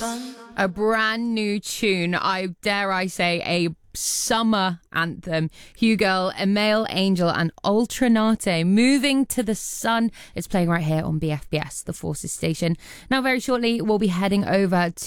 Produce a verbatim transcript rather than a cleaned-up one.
A brand new tune, I dare I say a summer anthem. Hugo, Emile Angel and Ultranate, Moving to the Sun. It's playing right here on B F B S, the Forces station. Now very shortly we'll be heading over to